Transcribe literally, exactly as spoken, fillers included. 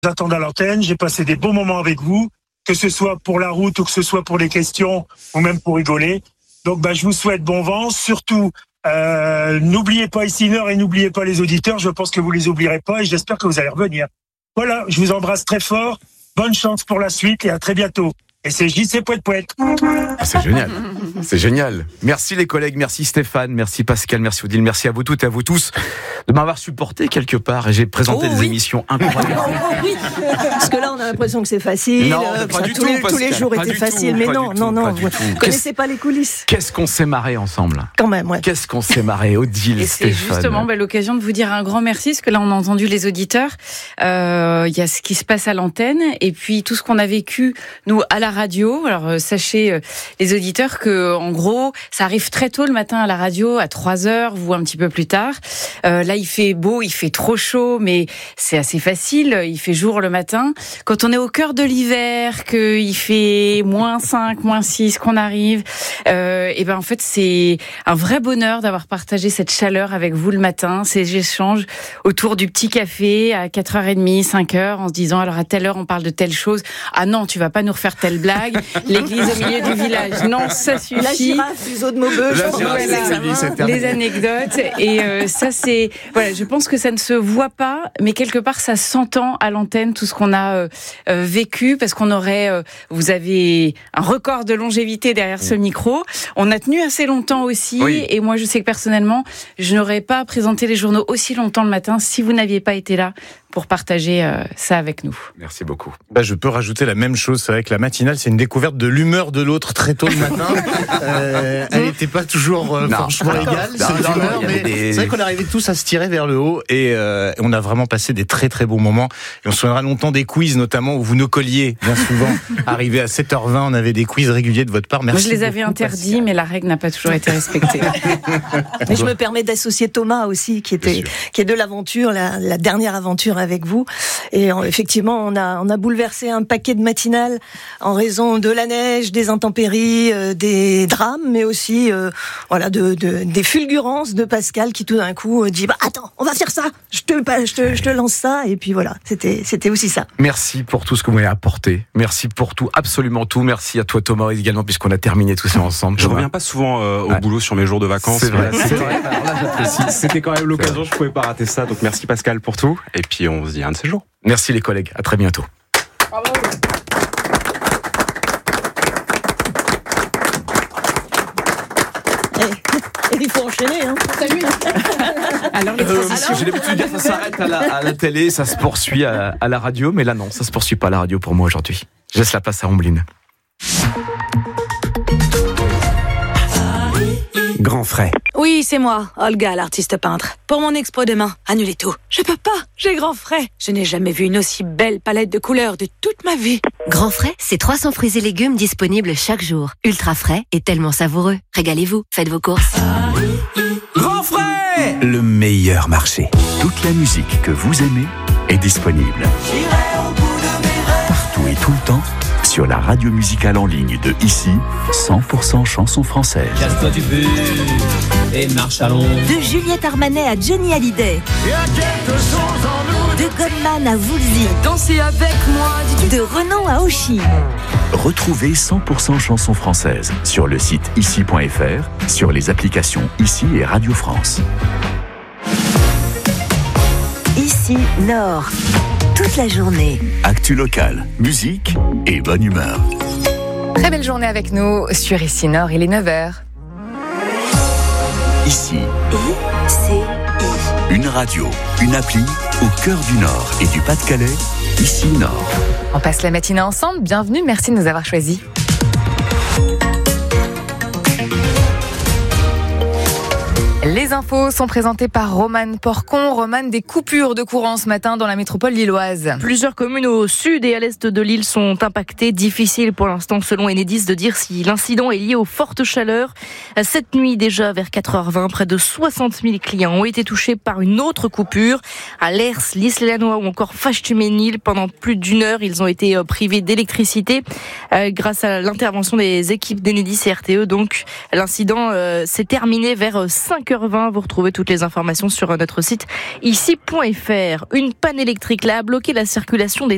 attendre à l'antenne. J'ai passé des bons moments avec vous, que ce soit pour la route ou que ce soit pour les questions ou même pour rigoler. Donc, bah, je vous souhaite bon vent. Surtout, euh, n'oubliez pas Ici-Nord et n'oubliez pas les auditeurs. Je pense que vous les oublierez pas et j'espère que vous allez revenir. Voilà, je vous embrasse très fort. Bonne chance pour la suite et à très bientôt. Et c'est J C Poète Poète. Ah, c'est génial, c'est génial. Merci les collègues, merci Stéphane, merci Pascal, merci Odile, merci à vous toutes et à vous tous de m'avoir supporté quelque part. Et j'ai présenté oh, des oui. émissions incroyables. Oh, oui. Parce que là, on a l'impression que c'est facile. Non, euh, pas du tous, tout, les, tous les jours pas étaient faciles, tout, mais non, tout, non, non, vous ne connaissez pas les coulisses. Qu'est-ce qu'on s'est marré ensemble. Quand même, ouais. Qu'est-ce qu'on s'est marré, Odile, et Stéphane. C'est justement bah, l'occasion de vous dire un grand merci, parce que là, on a entendu les auditeurs. Il euh, y a ce qui se passe à l'antenne, et puis tout ce qu'on a vécu, nous, à la radio. Alors, euh, sachez, euh, les auditeurs, que en gros, ça arrive très tôt le matin à la radio, à trois heures, ou un petit peu plus tard. Euh, là, il fait beau, il fait trop chaud, mais c'est assez facile. Il fait jour le matin. Quand on est au cœur de l'hiver, qu'il fait moins cinq, moins six, qu'on arrive, euh, et ben en fait, c'est un vrai bonheur d'avoir partagé cette chaleur avec vous le matin, ces échanges autour du petit café à quatre heures trente, cinq heures, en se disant, alors à telle heure, on parle de telle chose. Ah non, tu vas pas nous refaire telle blague. L'église au milieu du village. Non, ça suffit. La girafe, les os de Maubeuge. Voilà, les anecdotes. Et euh, ça, c'est... Voilà, je pense que ça ne se voit pas, mais quelque part, ça s'entend à l'antenne, tout ce qu'on a euh, euh, vécu, parce qu'on aurait... Euh, vous avez un record de longévité derrière ce micro. On a tenu assez longtemps aussi, oui. Et moi, je sais que personnellement, je n'aurais pas présenté les journaux aussi longtemps le matin si vous n'aviez pas été là pour partager euh, ça avec nous. Merci beaucoup. Bah, je peux rajouter la même chose. C'est vrai que la matinale, c'est une découverte de l'humeur de l'autre très tôt le matin. euh, elle n'était pas toujours euh, franchement égale, non, cette non, humeur, non, mais des... c'est vrai qu'on arrivait tous à se tirer vers le haut et euh, on a vraiment passé des très très beaux moments. Et on se souviendra longtemps des quiz, notamment où vous nous colliez bien souvent. Arrivé à sept heures vingt, on avait des quiz réguliers de votre part. Merci. Moi, je les avais beaucoup, interdits, Pascal. mais la règle n'a pas toujours été respectée. Mais je me permets d'associer Thomas aussi, qui était, qui est de l'aventure, la, la dernière aventure avec vous. Et on, effectivement, on a, on a bouleversé un paquet de matinales en raison de la neige, des intempéries, euh, des drames, mais aussi, euh, voilà, de, de, des fulgurances de Pascal qui tout d'un coup dit, bah attends, on va faire ça. Je te, je te, je te lance ça. Et puis voilà, c'était, c'était aussi ça. Merci pour tout ce que vous m'avez apporté. Merci pour tout, absolument tout. Merci à toi, Thomas, également, puisqu'on a terminé tout ça ensemble. Je reviens pas souvent euh, au ouais. boulot sur mes jours de vacances. C'est vrai, c'est vrai. Alors là, j'apprécie. C'était quand même l'occasion, je pouvais pas rater ça. Donc merci Pascal pour tout. Et puis on se dit à un de ces jours. Merci les collègues, à très bientôt. Bravo. Et, et il faut enchaîner, hein. Salut. Alors, les euh, monsieur, j'ai l'habitude de dire ça s'arrête à la, à la télé, ça se poursuit à, à la radio, mais là non, ça se poursuit pas à la radio pour moi aujourd'hui. Je laisse la place à Ombline. Grand frais. Oui, c'est moi, Olga, l'artiste peintre. Pour mon expo demain, annulez tout. Je peux pas, j'ai grand frais. Je n'ai jamais vu une aussi belle palette de couleurs de toute ma vie. Grand frais, c'est trois cents fruits et légumes disponibles chaque jour. Ultra frais et tellement savoureux. Régalez-vous, faites vos courses. Grand frais, le meilleur marché. Toute la musique que vous aimez est disponible. Partout et tout le temps. Sur la radio musicale en ligne de Ici, cent pour cent chansons françaises. Casse-toi du but et marche à l'ombre. De Juliette Armanet à Johnny Hallyday. De Goldman à Woolsey. Dansez avec moi. De Renaud à Oshi. Retrouvez cent pour cent chansons françaises sur le site ici point f r, sur les applications Ici et Radio France. Ici Nord. Toute la journée. Actu locale, musique et bonne humeur. Très belle journée avec nous sur Ici Nord, il est neuf heures. Ici. I-C-I. Une radio, une appli au cœur du Nord et du Pas-de-Calais. Ici Nord. On passe la matinée ensemble. Bienvenue, merci de nous avoir choisis. Les infos sont présentées par Romane Porcon. Romane, des coupures de courant ce matin dans la métropole lilloise. Plusieurs communes au sud et à l'est de l'île sont impactées. Difficile pour l'instant, selon Enedis, de dire si l'incident est lié aux fortes chaleurs. Cette nuit, déjà vers quatre heures vingt, près de soixante mille clients ont été touchés par une autre coupure. À Lers, l'Isle-et-la-Noix ou encore Fâche-Tuménil, pendant plus d'une heure, ils ont été privés d'électricité euh, grâce à l'intervention des équipes d'Enedis et R T E. Donc, l'incident euh, s'est terminé vers cinq heures vingt. Vous retrouvez toutes les informations sur notre site ici point f r. Une panne électrique là a bloqué la circulation des